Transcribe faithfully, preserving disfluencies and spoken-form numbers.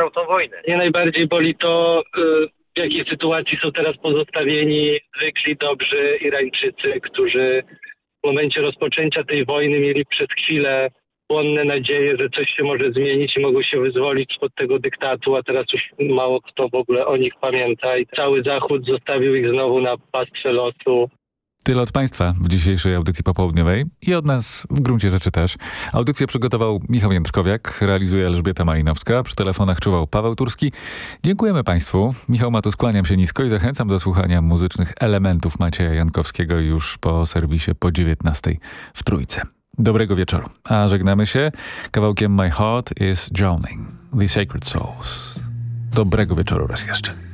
przegrał tą wojnę. Mnie najbardziej boli to, w jakiej sytuacji są teraz pozostawieni zwykli, dobrzy Irańczycy, którzy w momencie rozpoczęcia tej wojny mieli przez chwilę płonne nadzieje, że coś się może zmienić i mogą się wyzwolić spod tego dyktatu, a teraz już mało kto w ogóle o nich pamięta i cały Zachód zostawił ich znowu na pastwę losu. Tyle od Państwa w dzisiejszej audycji popołudniowej i od nas w gruncie rzeczy też. Audycję przygotował Michał Jędrkowiak, realizuje Elżbieta Malinowska, przy telefonach czuwał Paweł Turski. Dziękujemy Państwu. Michał Matus, kłaniam się nisko i zachęcam do słuchania muzycznych elementów Macieja Jankowskiego już po serwisie po dziewiętnastej w Trójce. Dobrego wieczoru. A żegnamy się kawałkiem My Heart is Drowning, The Sacred Souls. Dobrego wieczoru raz jeszcze.